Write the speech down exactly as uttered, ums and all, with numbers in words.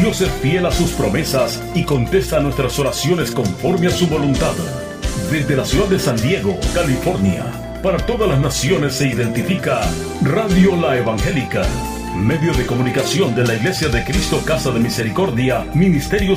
Dios es fiel a sus promesas y contesta nuestras oraciones conforme a su voluntad. Desde la ciudad de San Diego, California, para todas las naciones se identifica Radio La Evangélica, medio de comunicación de la Iglesia de Cristo Casa de Misericordia, Ministerio